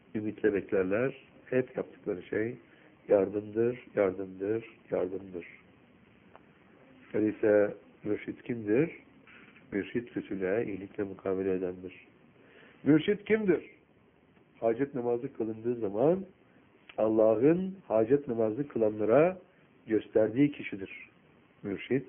ümitle beklerler. Hep yaptıkları şey yardımdır, yardımdır, yardımdır. Öyleyse mürşit kimdir? Mürşit kötülüğe iyilikle mukabele edendir. Mürşit kimdir? Hacet namazı kılındığı zaman Allah'ın hacet namazı kılanlara gösterdiği kişidir. Mürşit.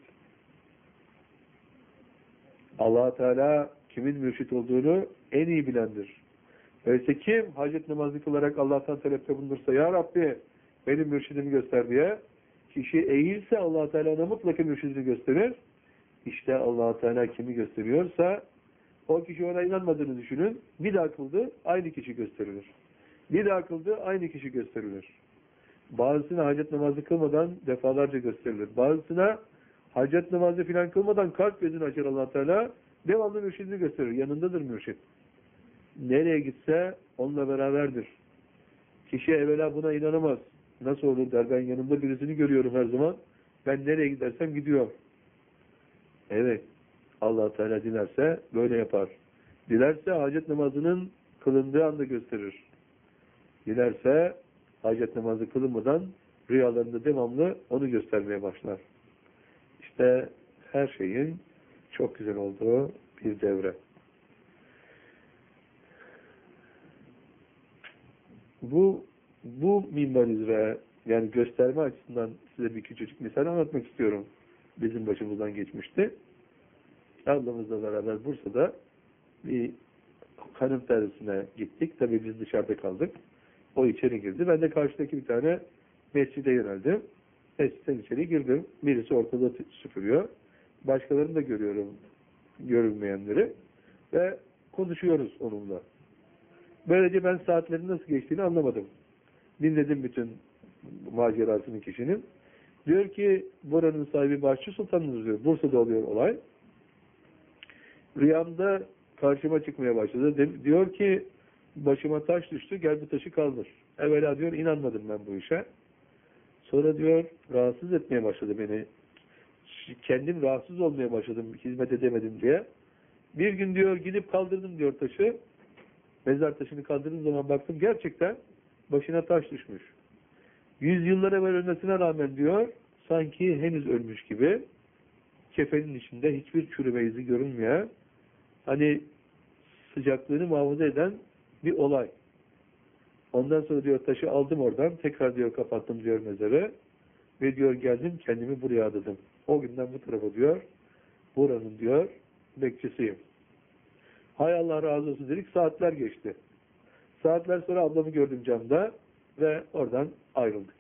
Allah Teala kimin mürşit olduğunu en iyi bilendir. Öyleyse kim hacet namazı kılarak Allah'tan talepte bulunursa, Ya Rabbi benim mürşidimi göster diye, kişi eğilse Allah Teala ona mutlaka mürşidini gösterir. İşte Allah Teala kimi gösteriyorsa o kişi ona inanmadığını düşünün. Bir daha kıldı, aynı kişi gösterilir. Bir daha kıldı, aynı kişi gösterilir. Bazısına hacet namazı kılmadan defalarca gösterilir. Bazısına hacet namazı filan kılmadan kalp gözünü açar Allah Teala, devamlı mürşidini gösterir. Yanındadır mürşid. Nereye gitse onunla beraberdir. Kişi evvela buna inanamaz. Nasıl olur der, ben yanımda birisini görüyorum her zaman. Ben nereye gidersem gidiyor. Evet. Allah Teala dilerse böyle yapar. Dilerse hacet namazının kılındığı anda gösterir. Dilerse hacet namazı kılınmadan rüyalarında devamlı onu göstermeye başlar. İşte her şeyin çok güzel olduğu bir devre. Bu minber üzere, yani gösterme açısından size bir küçücük misal anlatmak istiyorum. Bizim başımızdan geçmişti. Ablamızla beraber Bursa'da bir hanım terlisine gittik. Tabii biz dışarıda kaldık. O içeri girdi. Ben de karşıdaki bir tane mescide yöneldim. Mescitten içeri girdim. Birisi ortada süpürüyor. Başkalarını da görüyorum, görünmeyenleri. Ve konuşuyoruz onunla. Böylece ben saatlerin nasıl geçtiğini anlamadım. Dinledim bütün macerasını kişinin. Diyor ki buranın sahibi Başçı Sultanımız diyor. Bursa'da oluyor olay. Rüyamda karşıma çıkmaya başladı. Diyor ki başıma taş düştü, gel bu taşı kaldır. Evvela diyor inanmadım ben bu işe. Sonra diyor rahatsız etmeye başladı beni. Kendim rahatsız olmaya başladım hizmet edemedim diye. Bir gün diyor gidip kaldırdım diyor taşı. Mezar taşını kaldırdığım zaman baktım gerçekten başına taş düşmüş. 100 yıllar evvel ölmesine rağmen diyor sanki henüz ölmüş gibi kefenin içinde hiçbir çürüme izi görünmeyen, hani sıcaklığını muhafaza eden bir olay. Ondan sonra diyor taşı aldım oradan, tekrar diyor kapattım diyor mezarı ve diyor geldim kendimi buraya adadım. O günden bu tarafa diyor buranın diyor bekçisiyim. Hay Allah razı olsun dedik, saatler geçti. Saatler sonra ablamı gördüm camda ve oradan ayrıldık.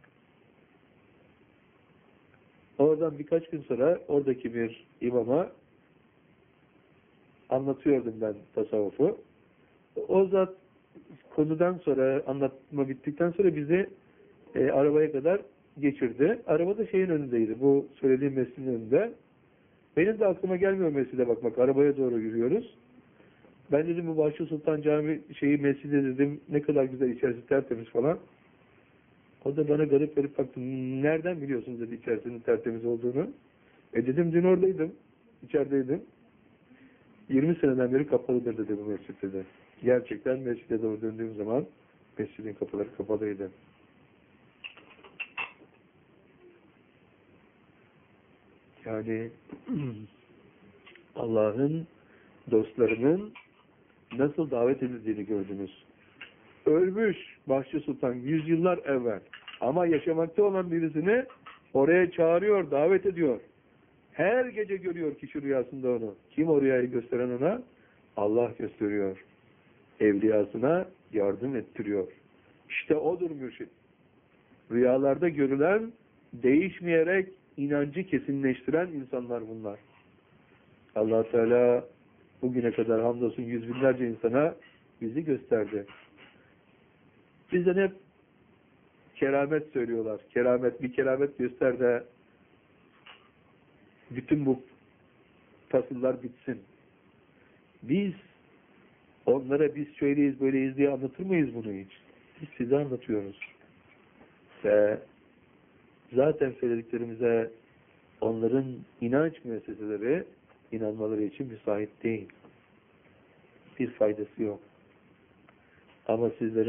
Oradan birkaç gün sonra oradaki bir imama anlatıyordum ben tasavvufu. O zat konudan sonra, anlatma bittikten sonra bizi arabaya kadar geçirdi. Araba da şeyin önündeydi, bu söylediğim mescidin önünde. Benim de aklıma gelmiyor mescide bakmak, arabaya doğru yürüyoruz. Ben dedim bu Başçı Sultan Camii mescidi dedim, ne kadar güzel, içerisi tertemiz falan. O da bana garip garip baktı. Nereden biliyorsunuz dedi içerisinin tertemiz olduğunu. Dedim dün oradaydım, içerideydim. 20 seneden beri kapalıdır dedi bu mescid dedi. Gerçekten mescide doğru döndüğüm zaman mescidin kapıları kapalıydı. Yani Allah'ın dostlarının nasıl davet edildiğini gördünüz. Ölmüş Başçı Sultan 100 yıllar evvel ama yaşamakta olan birisini oraya çağırıyor, davet ediyor. Her gece görüyor kişi rüyasında onu. Kim o rüyayı gösteren ona? Allah gösteriyor. Evliyasına yardım ettiriyor. İşte odur mürşid. Rüyalarda görülen, değişmeyerek inancı kesinleştiren insanlar bunlar. Allah Teala bugüne kadar hamdolsun yüz binlerce insana bizi gösterdi. Bizden hep keramet söylüyorlar. Keramet, bir keramet göster de bütün bu fasıllar bitsin. Biz onlara biz şöyleyiz böyleyiz diye anlatır mıyız bunu hiç? Biz size anlatıyoruz. Ve zaten söylediklerimize onların inanç müesseseleri inanmaları için müsait değil. Bir faydası yok. Ama sizlerin